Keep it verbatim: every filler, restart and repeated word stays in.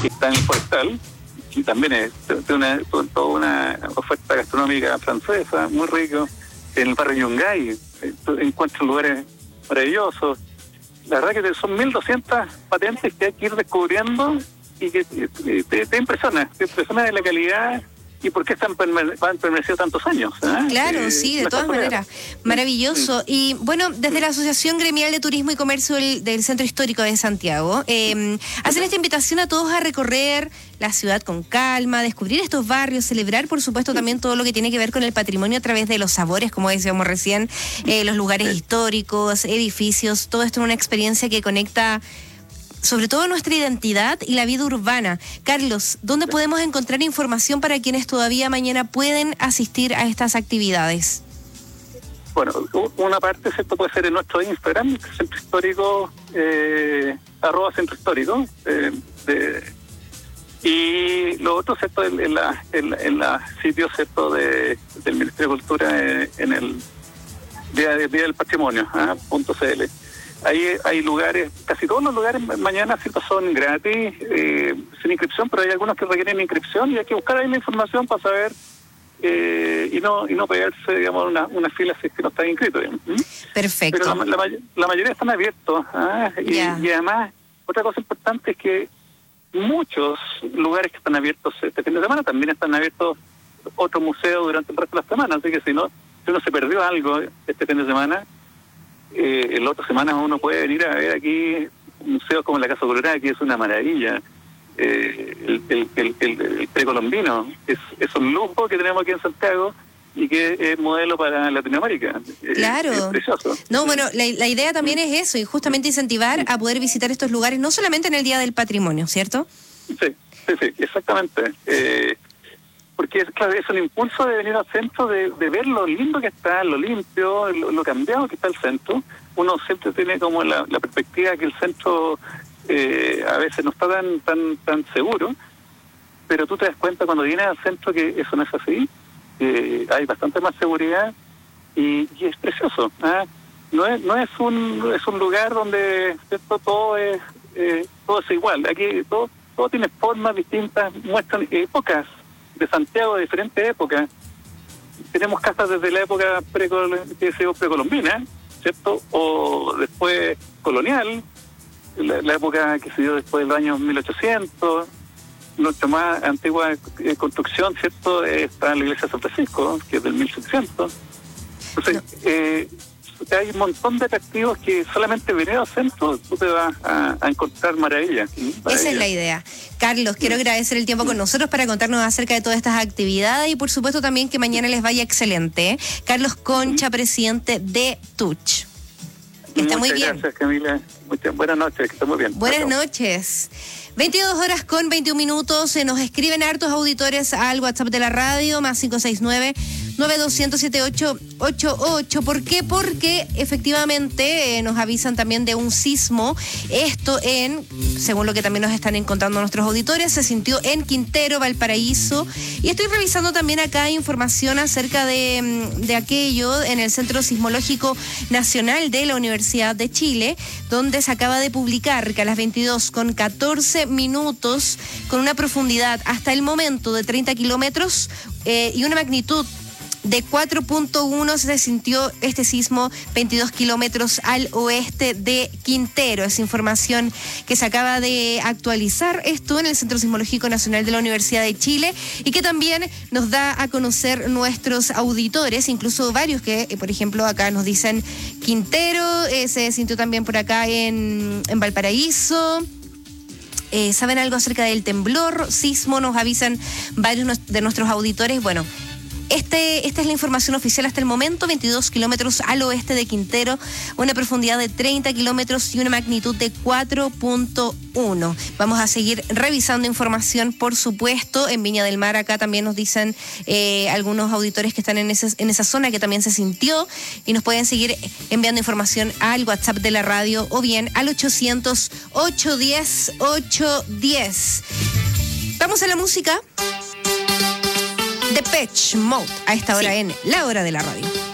que está en el Forestal, y también es de una, toda una oferta gastronómica francesa, muy rico. En el barrio Yungay encuentras lugares maravillosos. La verdad que son mil doscientas patentes que hay que ir descubriendo y que te, te, te impresiona, te impresiona de la calidad y por qué están han permanecido tantos años. ¿eh? Claro, eh, sí, de todas maneras. Maravilloso. Sí. Y bueno, desde la Asociación Gremial de Turismo y Comercio del, del Centro Histórico de Santiago, eh, hacen esta invitación a todos a recorrer la ciudad con calma, descubrir estos barrios, celebrar, por supuesto, también todo lo que tiene que ver con el patrimonio a través de los sabores, como decíamos recién, eh, los lugares históricos, edificios, todo esto es una experiencia que conecta sobre todo nuestra identidad y la vida urbana. Carlos, ¿dónde podemos encontrar información para quienes todavía mañana pueden asistir a estas actividades? Bueno, una parte, ¿cierto?, puede ser en nuestro Instagram, Centro Histórico, eh, arroba Centro Histórico, eh, de, y lo otro, ¿cierto?, en, en la en, en la sitio, ¿cierto?, de, del Ministerio de Cultura, eh, en el Día, Día del Patrimonio, ¿eh? punto c l. Ahí hay lugares, casi todos los lugares mañana cierto son gratis, eh, sin inscripción, pero hay algunos que requieren inscripción y hay que buscar ahí la información para saber eh, y no y no pegarse, digamos, una, una fila si es que no están inscritos. ¿Mm? Perfecto. Pero la, la, la mayoría están abiertos. ¿ah? Y, yeah. y además, otra cosa importante es que muchos lugares que están abiertos este fin de semana también están abiertos otros museos durante el resto de la semana, así que si no, si uno se perdió algo este fin de semana, Eh, en la otra semana uno puede venir a ver aquí museos como la Casa Colorada, que es una maravilla. Eh, el, el, el, el, el precolombino es, es un lujo que tenemos aquí en Santiago y que es modelo para Latinoamérica. Claro. Es, es precioso. No, bueno, la, la idea también es eso, y justamente incentivar a poder visitar estos lugares, no solamente en el Día del Patrimonio, ¿cierto? Sí, sí, sí, exactamente. Eh, porque es, claro, es un impulso de venir al centro, de, de ver lo lindo que está, lo limpio, lo, lo cambiado que está el centro. Uno siempre tiene como la, la perspectiva que el centro eh, a veces no está tan tan tan seguro, pero tú te das cuenta cuando vienes al centro que eso no es así, que hay bastante más seguridad y, y es precioso. ¿eh? No es no es un es un lugar donde, ¿cierto?, todo es eh, todo es igual. Aquí todo todo tiene formas distintas, muestran épocas de Santiago de diferentes épocas. Tenemos casas desde la época precol- que se precolombina, ¿cierto? O después colonial, la, la época que se dio después del año mil ochocientos. Nuestra más antigua eh, construcción, ¿cierto?, está en la iglesia de San Francisco, que es del mil setecientos. Entonces, no. eh, hay un montón de atractivos que solamente venido al centro tú te vas a, a encontrar maravillas. Maravilla. Esa es la idea. Carlos, quiero agradecer el tiempo con nosotros para contarnos acerca de todas estas actividades y por supuesto también que mañana les vaya excelente. ¿eh? Carlos Concha, presidente de Tuch. Que está muy bien. Gracias, Camila. Muchas buenas noches, que está muy bien. Buenas Chao. noches. veintidós horas con veintiún minutos. Se nos escriben hartos auditores al WhatsApp de la radio, más cinco seis nueve, nueve dos cero cero, siete ocho ocho ocho. ¿Por qué? Porque efectivamente eh, nos avisan también de un sismo. Esto en, según lo que también nos están encontrando nuestros auditores, se sintió en Quintero, Valparaíso. Y estoy revisando también acá información acerca de, de aquello en el Centro Sismológico Nacional de la Universidad de Chile, donde se acaba de publicar que a las veintidós con catorce minutos, con una profundidad hasta el momento de treinta kilómetros eh, y una magnitud de cuatro punto uno se sintió este sismo veintidós kilómetros al oeste de Quintero. Es información que se acaba de actualizar esto en el Centro Sismológico Nacional de la Universidad de Chile y que también nos da a conocer nuestros auditores, incluso varios que, eh, por ejemplo, acá nos dicen Quintero, eh, se sintió también por acá en, en Valparaíso. Eh, ¿Saben algo acerca del temblor? Sismo, nos avisan varios de nuestros auditores. Bueno, Este, esta es la información oficial hasta el momento, veintidós kilómetros al oeste de Quintero, una profundidad de treinta kilómetros y una magnitud de cuatro punto uno. Vamos a seguir revisando información, por supuesto, en Viña del Mar. Acá también nos dicen eh, algunos auditores que están en, ese, en esa zona que también se sintió y nos pueden seguir enviando información al WhatsApp de la radio o bien al ochocientos, ochocientos diez, ochocientos diez. Vamos a la música. Depeche Mode a esta hora sí. En La Hora de la Radio.